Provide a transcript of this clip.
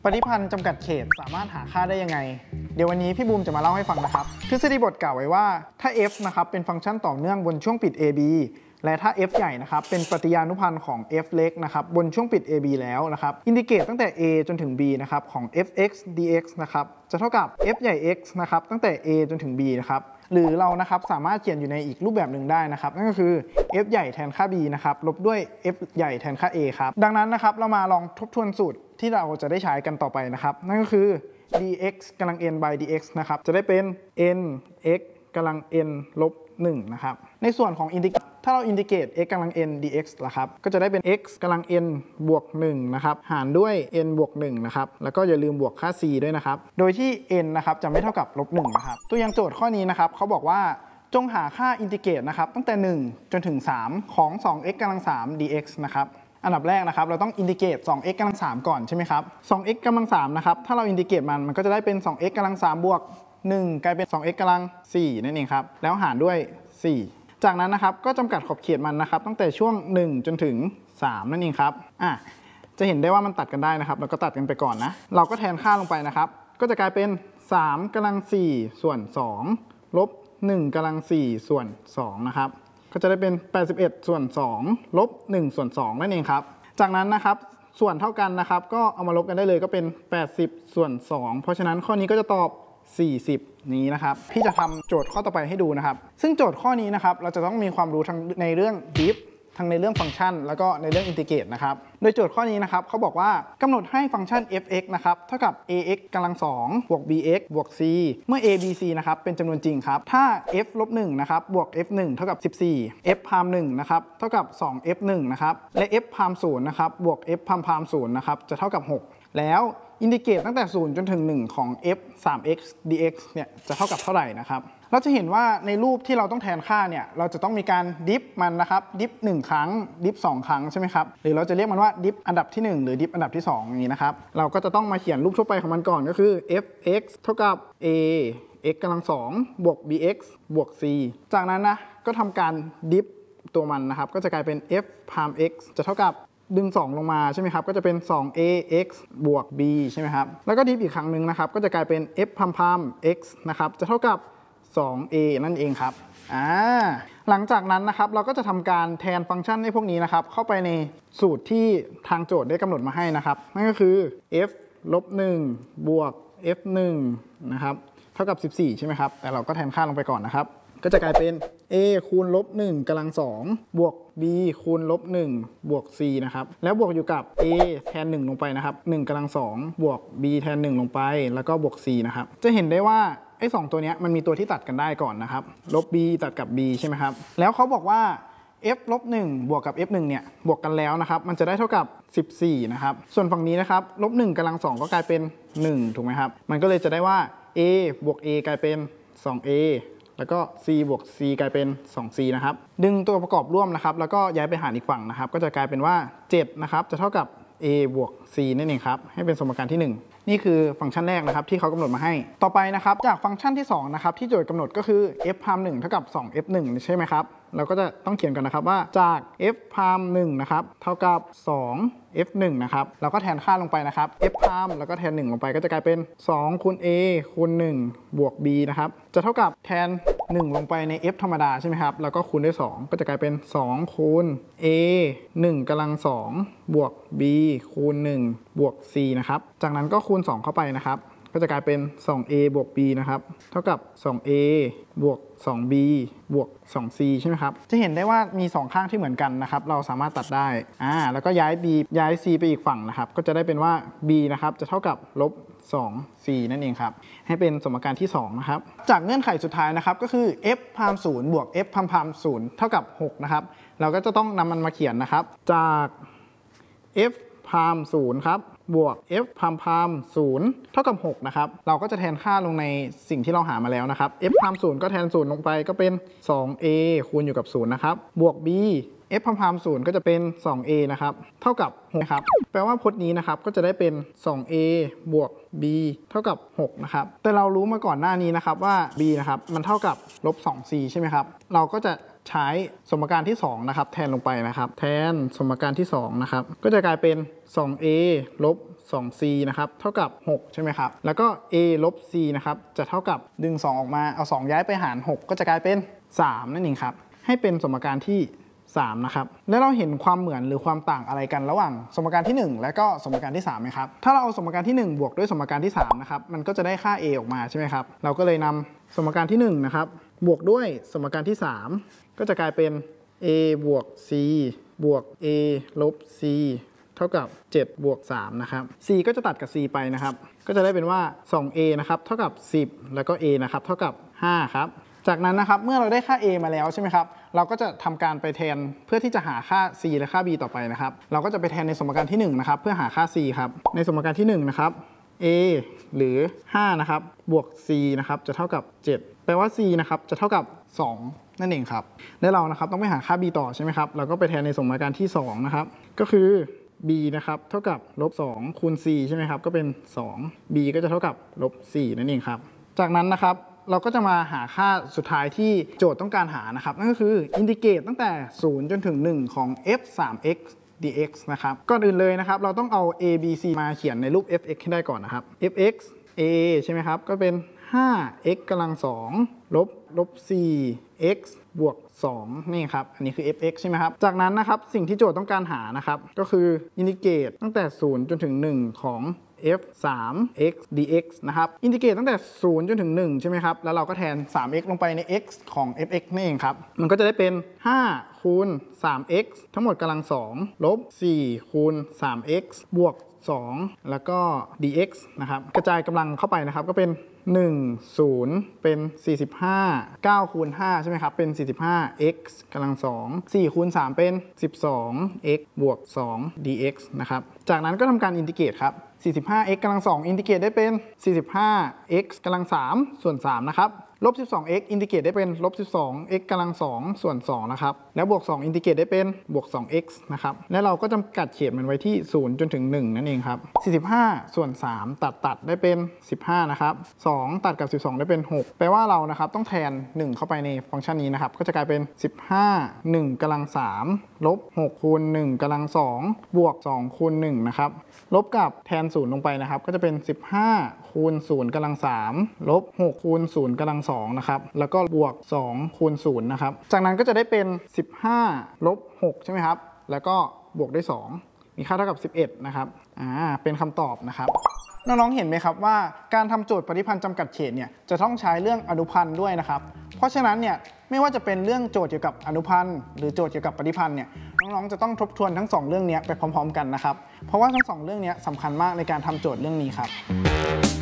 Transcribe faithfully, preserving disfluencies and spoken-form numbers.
ฏิพันธ์จำกัดเขตสามารถหาค่าได้ยังไงเดี๋ยววันนี้พี่บูมจะมาเล่าให้ฟังนะครับทฤษฎีบทกล่าวไว้ว่าถ้า f นะครับเป็นฟังก์ชันต่อเนื่องบนช่วงปิด ab และถ้า f ใหญ่นะครับเป็นปฏิญานุพันธ์ของ f เล็กนะครับบนช่วงปิด ab แล้วนะครับอินดิเกตตั้งแต่ a จนถึง b นะครับของ f(x) dx นะครับจะเท่ากับ f ใหญ่ x นะครับตั้งแต่ a จนถึง b นะครับหรือเรานะครับสามารถเขียนอยู่ในอีกรูปแบบหนึ่งได้นะครับนั่นก็คือ f ใหญ่แทนค่า b นะครับลบด้วย f ใหญ่แทนค่า a ครับดังนั้นนะครับเรามาลองทบทวนสูตรที่เราจะได้ใช้กันต่อไปนะครับนั่นก็คือ dx กำลัง n by dx นะครับจะได้เป็น n x กำลัง n ลบหนึ่งนะครับในส่วนของอินดิถ้าเราอินดิเกต x กำลัง n dx ล่ะครับก็จะได้เป็น x กำลัง n บวกหนึ่งนะครับหารด้วย n บวกหนึ่งนะครับแล้วก็อย่าลืมบวกค่า c ด้วยนะครับโดยที่ n นะครับจะไม่เท่ากับลบหนึ่งนะครับตัวอย่างโจทย์ข้อนี้นะครับเขาบอกว่าจงหาค่าอินทิเกรตนะครับตั้งแต่หนึ่งจนถึงสามของ สอง x กำลัง สาม dx นะครับอันดับแรกนะครับเราต้องอินทิเกรต สอง x กำลัง สามก่อนใช่ไหมครับ สอง x กำลัง สามนะครับถ้าเราอินทิเกรตมันมันก็จะได้เป็น สอง x กำลัง สามบวกหนึ่งกลายเป็น สอง x กำลัง สี่นั่นเองครับแล้วหารด้วยสี่จากนั้นนะครับก็จำกัดขอบเขตมันนะครับตั้งแต่ช่วงหนึ่งจนถึงสามนั่นเองครับอ่ะจะเห็นได้ว่ามันตัดกันได้นะครับเราก็ตัดกันไปก่อนนะเราก็แทนค่าลงไปนะครับก็จะกลายเป็นสามกำลังสี่ส่วนสองลบหนึ่งกำลังสี่ส่วนสองนะครับก็จะได้เป็นแปดสิบเอ็ดส่วนสองลบหนึ่งส่วนสองนั่นเองครับจากนั้นนะครับส่วนเท่ากันนะครับก็เอามาลบกันได้เลยก็เป็นแปดสิบส่วนสองเพราะฉะนั้นข้อนี้ก็จะตอบสี่สิบนี้นะครับพี่จะทำโจทย์ข้อต่อไปให้ดูนะครับซึ่งโจทย์ข้อนี้นะครับเราจะต้องมีความรู้ทั้งในเรื่อง diff ทั้งในเรื่องฟังก์ชันแล้วก็ในเรื่องอินทิเกรตนะครับโดยโจทย์ข้อนี้นะครับเขาบอกว่ากำหนดให้ฟังก์ชัน f(x) นะครับเท่ากับ ax กำลังสองบวก bx บวก c เมื่อ a b c นะครับเป็นจำนวนจริงครับถ้า f ลบหนึ่งนะครับบวก f หนึ่งเท่ากับสิบสี่ f พามหนึ่งนะครับเท่ากับสอง f หนึ่งนะครับและ f พามศูนย์นะครับบวก f พามพามศูนย์นะครับจะเท่ากับหกแล้วอินดิเกตตั้งแต่ศูนย์จนถึงหนึ่งของ f สาม x dx เนี่ยจะเท่ากับเท่าไหร่นะครับเราจะเห็นว่าในรูปที่เราต้องแทนค่าเนี่ยเราจะต้องมีการดิฟมันนะครับดิฟหนึ่งครั้งดิฟสองครั้งใช่ไหมครับหรือเราจะเรียกมันว่าดิฟอันดับที่หนึ่งหรือดิฟอันดับที่สองอย่างนี้นะครับเราก็จะต้องมาเขียนรูปทั่วไปของมันก่อนก็คือ f(x) เท่ากับ a x กำลังสองบวก bx บวก c จากนั้นนะก็ทำการดิฟตัวมันนะครับก็จะกลายเป็น f พาม x จะเท่ากับดึงสองลงมาใช่ไหมครับก็จะเป็น สอง เอ เอ็กซ์ บวก b ใช่ไหมครับแล้วก็ดิฟอีกครั้งหนึ่งนะครับก็จะกลายเป็น f พามพาม x นะครับจะเท่ากับ สอง เอ นั่นเองครับอ่าหลังจากนั้นนะครับเราก็จะทำการแทนฟังก์ชันในพวกนี้นะครับเข้าไปในสูตรที่ทางโจทย์ได้กำหนดมาให้นะครับนั่นก็คือ f ลบหนึ่งบวก f หนึ่งนะครับเท่ากับสิบสี่ใช่ไหมครับแต่เราก็แทนค่าลงไปก่อนนะครับก็จะกลายเป็น a คูณลบหนึ่งกำลังสองบวก b คูณลบหนึ่งบวก c นะครับแล้วบวกอยู่กับ a แทนหนึ่งลงไปนะครับหนึ่งกำลังสองบวก b แทนหนึ่งลงไปแล้วก็บวก c นะครับจะเห็นได้ว่าไอ้สองตัวนี้มันมีตัวที่ตัดกันได้ก่อนนะครับลบ b ตัดกับ b ใช่ไหมครับแล้วเขาบอกว่า f ลบหนึ่งบวกกับ f หนึ่งเนี่ยบวกกันแล้วนะครับมันจะได้เท่ากับสิบสี่นะครับส่วนฝั่งนี้นะครับลบหนึ่งกำลังสองก็กลายเป็นหนึ่งถูกไหมครับมันก็เลยจะได้ว่า a บวก a กลายเป็น สอง เอ แล้วก็ c บวก c กลายเป็น สอง c นะครับดึงตัวประกอบร่วมนะครับแล้วก็ย้ายไปหารอีกฝั่งนะครับก็จะกลายเป็นว่าเจ็ดนะครับจะเท่ากับ a บวก c นั่นเองครับให้เป็นสมการที่หนึ่งนี่คือฟังก์ชันแรกนะครับที่เขากำหนดมาให้ต่อไปนะครับจากฟังก์ชันที่สองนะครับที่โจทย์กำหนดก็คือ f พามหนึ่งเท่ากับ สอง f หนึ่งใช่ไหมครับเราก็จะต้องเขียนกันนะครับว่าจาก f พามหนึ่งนะครับเท่ากับ สอง f หนึ่งนะครับเราก็แทนค่าลงไปนะครับ f พามแล้วก็แทนหนึ่งลงไปก็จะกลายเป็นสองคูณ a คูณหนึ่งบวก b นะครับจะเท่ากับแทนหนึ่งลงไปใน f ธรรมดาใช่ไหมครับแล้วก็คูณด้วยสองก็จะกลายเป็นสองคูณ a หนึ่งกำลังสองบวก b คูณหนึ่งบวก c นะครับจากนั้นก็คูณสองเข้าไปนะครับก็จะกลายเป็น สอง เอ บวก b นะครับเท่ากับ สอง เอ บวก สอง b บวก สอง c ใช่ไหมครับจะเห็นได้ว่ามีสองข้างที่เหมือนกันนะครับเราสามารถตัดได้อ่าแล้วก็ย้าย b ย้าย c ไปอีกฝั่งนะครับก็จะได้เป็นว่า b นะครับจะเท่ากับลบ สอง c นั่นเองครับให้เป็นสมการที่สองนะครับจากเงื่อนไขสุดท้ายนะครับก็คือ f พามศูนย์บวก f พามพามศูนย์เท่ากับหกนะครับเราก็จะต้องนำมันมาเขียนนะครับจาก f พามศูนย์ครับบวก f พามพามศูนย์เท่ากับหกนะครับเราก็จะแทนค่าลงในสิ่งที่เราหามาแล้วนะครับ f พามศูนย์ก็แทนศูนย์ลงไปก็เป็น สอง เอ คูณอยู่กับศูนย์นะครับบวก b f พามพามศูนย์ก็จะเป็น สอง เอ นะครับเท่ากับหกนะครับแปลว่าพจน์นี้นะครับก็จะได้เป็น สอง เอ บวก b เท่ากับหกนะครับแต่เรารู้มาก่อนหน้านี้นะครับว่า b นะครับมันเท่ากับลบ สอง c ใช่ไหมครับเราก็จะใช้สมการที่สองนะครับแทนลงไปนะครับแทนสมการที่สองนะครับก็จะกลายเป็น สอง เอ ลบ สอง ซี นะครับเท่ากับหกใช่ไหมครับแล้วก็ a ลบ c นะครับจะเท่ากับดึงสองออกมาเอาสองย้ายไปหารหกก็จะกลายเป็นสามนั่นเองครับให้เป็นสมการที่สามนะครับแล้วเราเห็นความเหมือนหรือความต่างอะไรกันระหว่างสมการที่หนึ่งและก็สมการที่สามไหมครับถ้าเราเอาสมการที่หนึ่งบวกด้วยสมการที่สามนะครับมันก็จะได้ค่า a ออกมาใช่ไหมครับเราก็เลยนำสมการที่หนึ่งนะครับบวกด้วยสมการที่สามก็จะกลายเป็น a บวก c บวก a ลบ c เท่ากับเจ็ดบวกสามนะครับ c ก็จะตัดกับ c ไปนะครับก็จะได้เป็นว่า สอง เอ นะครับเท่ากับสิบแล้วก็ a นะครับเท่ากับห้าครับจากนั้นนะครับเมื่อเราได้ค่า a มาแล้วใช่ไหมครับเราก็จะทำการไปแทนเพื่อที่จะหาค่า c และค่า b ต่อไปนะครับเราก็จะไปแทนในสมการที่หนึ่งนะครับเพื่อหาค่า c ครับในสมการที่หนึ่งนะครับ a หรือห้านะครับบวก c นะครับจะเท่ากับเจ็ดแปลว่า c นะครับจะเท่ากับสองนั่นเองครับและเรานะครับต้องไปหาค่า b ต่อใช่ไหมครับเราก็ไปแทนในสมการที่สองนะครับก็คือ b นะครับเท่ากับลบสองคูณ c ใช่ไหมครับก็เป็นสอง b ก็จะเท่ากับลบสี่นั่นเองครับจากนั้นนะครับเราก็จะมาหาค่าสุดท้ายที่โจทย์ต้องการหานะครับนั่นก็คืออินทิเกรตตั้งแต่ศูนย์จนถึงหนึ่งของ f สาม x dx นะครับก่อนอื่นเลยนะครับเราต้องเอา a b c มาเขียนในรูป f(x) ให้ได้ก่อนนะครับ f(x) a ใช่ไหมครับก็เป็น ห้า x กำลังสองลบลบสี่ x บวกสองนี่ครับอันนี้คือ f(x) ใช่ไหมครับจากนั้นนะครับสิ่งที่โจทย์ต้องการหานะครับก็คืออินทิเกรตตั้งแต่ศูนย์จนถึงหนึ่งของ f สาม x dx นะครับอินทิเกรตตั้งแต่ศูนย์จนถึงหนึ่งใช่ไหมครับแล้วเราก็แทน สาม x ลงไปใน x ของ f(x) นี่เองครับมันก็จะได้เป็นห้าคูณ สาม x ทั้งหมดกำลังสองลบสี่คูณ สาม x บวกสองแล้วก็ dx นะครับกระจายกำลังเข้าไปนะครับก็เป็นหนึ่ง ศูนย์เป็นสี่สิบห้า เก้าคูณห้าใช่ไหมครับเป็นสี่สิบห้า x กำลังสอง สี่คูณสามเป็นสิบสอง x บวกสอง dx นะครับจากนั้นก็ทำการอินทิเกรตครับสี่สิบห้า x กำลังสองอินทิเกรตได้เป็นสี่สิบห้า x กำลังสามส่วนสามนะครับลบสิบสอง x อินทิเกรตได้เป็นลบสิบสอง x กำลังสองส่วนสองนะครับแล้วบวกสองอินทิเกรตได้เป็นบวกสอง x นะครับและเราก็จำกัดเขตมันไว้ที่ศูนย์จนถึงหนึ่งนั่นเองครับสี่สิบห้าส่วนสามตัดตัดได้เป็นสิบห้านะครับสองตัดกับสิบสองได้เป็นหกแปลว่าเรานะครับต้องแทนหนึ่งเข้าไปในฟังก์ชันนี้นะครับก็จะกลายเป็นสิบห้า หนึ่งกำลังสามลบหกคูณหนึ่งกำลังสองบวกสองคูณหนึ่งนะครับลบกับแทนศูนย์ลงไปนะครับก็จะเป็นสิบห้าคูณศูนย์กำลังสามลบหกคูณศูนย์กำลังสองนะครับแล้วก็บวกสองคูณศูนย์นะครับจากนั้นก็จะได้เป็นสิบห้าลบหกใช่ไหมครับแล้วก็บวกด้วยสองมีค่าเท่ากับสิบเอ็ดนะครับอ่าเป็นคำตอบนะครับน้องๆเห็นไหมครับว่าการทำโจทย์ปฏิพันธ์จำกัดเขตเนี่ยจะต้องใช้เรื่องอนุพันธ์ด้วยนะครับเพราะฉะนั้นเนี่ยไม่ว่าจะเป็นเรื่องโจทย์เกี่ยวกับอนุพันธ์หรือโจทย์เกี่ยวกับปฏิพันธ์เนี่ยน้องๆจะต้องทบทวนทั้งสองเรื่องนี้ไปพร้อมๆกันนะครับเพราะว่าทั้งสองเรื่องนี้สำคัญมากในการทำโจทย์เรื่องนี้ครับ